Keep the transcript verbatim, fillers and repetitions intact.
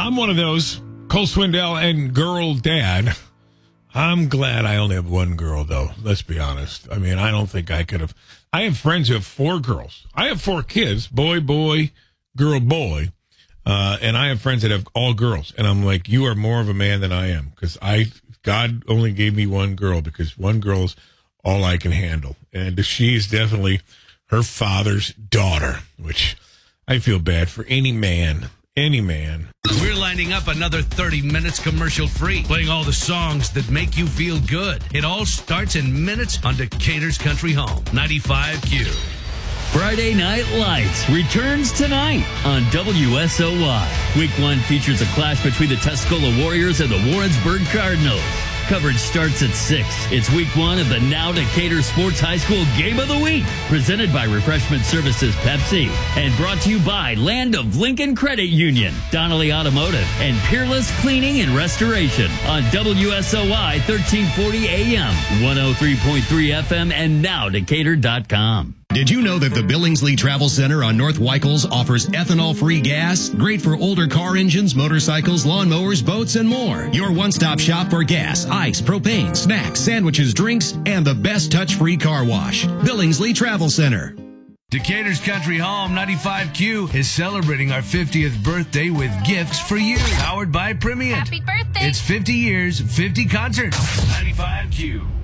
I'm one of those, Cole Swindell and girl dad. I'm glad I only have one girl, though. Let's be honest. I mean, I don't think I could have. I have friends who have four girls. I have four kids, boy, boy, girl, boy. Uh, and I have friends that have all girls. And I'm like, you are more of a man than I am. Because I, God only gave me one girl because one girl is all I can handle. And she's definitely her father's daughter, which I feel bad for any man. Any man. We're lining up another thirty minutes commercial free, playing all the songs that make you feel good. It all starts in minutes on Decatur's Country Home, ninety-five Q. Friday Night Lights returns tonight on W S O Y. Week one features a clash between the Tuscola Warriors and the Warrensburg Cardinals. Coverage starts at six. It's week one of the Now Decatur Sports High School Game of the Week. Presented by Refreshment Services Pepsi. And brought to you by Land of Lincoln Credit Union, Donnelly Automotive, and Peerless Cleaning and Restoration on W S O Y thirteen forty A M, one oh three point three F M, and now Decatur dot com. Did you know that the Billingsley Travel Center on North Weichels offers ethanol-free gas? Great for older car engines, motorcycles, lawnmowers, boats, and more. Your one-stop shop for gas, ice, propane, snacks, sandwiches, drinks, and the best touch-free car wash. Billingsley Travel Center. Decatur's Country Home, ninety-five Q, is celebrating our fiftieth birthday with gifts for you. Powered by Primient. Happy birthday. It's fifty years, fifty concerts. ninety-five Q.